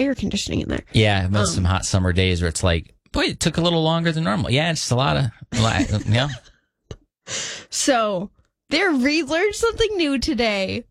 air conditioning in there. Yeah, I've had some hot summer days where it's like, boy, it took a little longer than normal. Yeah, it's a lot, yeah. So they relearned something new today.